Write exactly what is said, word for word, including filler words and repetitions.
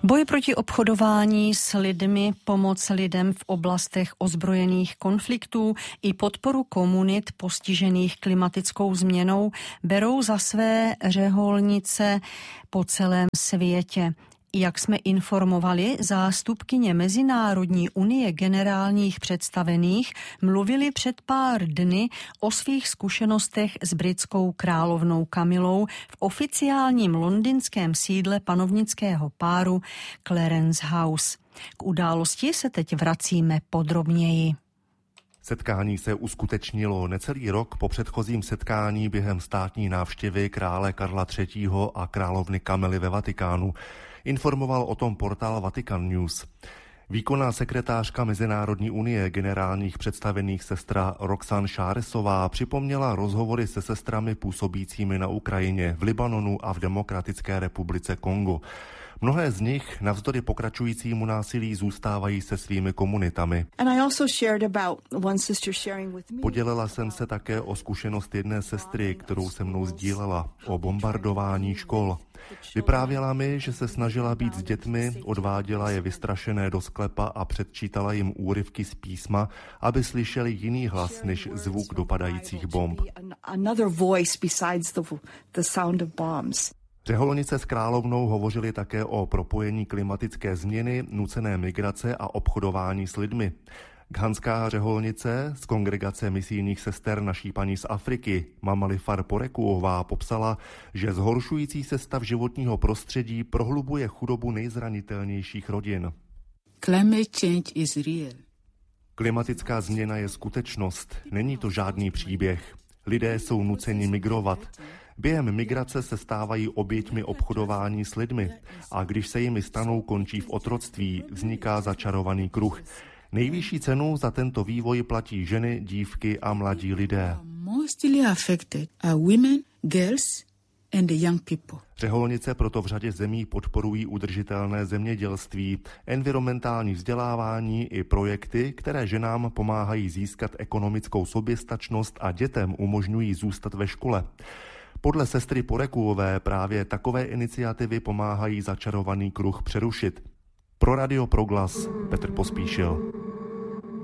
Boj proti obchodování s lidmi, pomoc lidem v oblastech ozbrojených konfliktů i podporu komunit postižených klimatickou změnou berou za své řeholnice po celém světě. Jak jsme informovali, zástupkyně Mezinárodní unie generálních představených mluvili před pár dny o svých zkušenostech s britskou královnou Kamilou v oficiálním londýnském sídle panovnického páru Clarence House. K události se teď vracíme podrobněji. Setkání se uskutečnilo necelý rok po předchozím setkání během státní návštěvy krále Karla třetího a královny Kamily ve Vatikánu. Informoval o tom portál Vatican News. Výkonná sekretářka Mezinárodní unie generálních představených sestra Roxanne Cháresová připomněla rozhovory se sestrami působícími na Ukrajině, v Libanonu a v Demokratické republice Kongo. Mnohé z nich navzdory pokračujícímu násilí zůstávají se svými komunitami. Podělila jsem se také o zkušenost jedné sestry, kterou se mnou sdílela, o bombardování škol. Vyprávěla mi, že se snažila být s dětmi, odváděla je vystrašené do sklepa a předčítala jim úryvky z písma, aby slyšeli jiný hlas než zvuk dopadajících bomb. Řeholnice s královnou hovořili také o propojení klimatické změny, nucené migrace a obchodování s lidmi. Ghanská řeholnice z kongregace misijních sester Naší Paní z Afriky, Mamalifar Porekuová, popsala, že zhoršující se stav životního prostředí prohlubuje chudobu nejzranitelnějších rodin. Climate change is real. Klimatická změna je skutečnost, není to žádný příběh. Lidé jsou nuceni migrovat. Během migrace se stávají oběťmi obchodování s lidmi a když se jimi stanou, končí v otroctví, vzniká začarovaný kruh. Nejvyšší cenu za tento vývoj platí ženy, dívky a mladí lidé. Řeholnice proto v řadě zemí podporují udržitelné zemědělství, environmentální vzdělávání i projekty, které ženám pomáhají získat ekonomickou soběstačnost a dětem umožňují zůstat ve škole. Podle sestry Porekuové právě takové iniciativy pomáhají začarovaný kruh přerušit. Pro Radio Proglas Petr Pospíšil.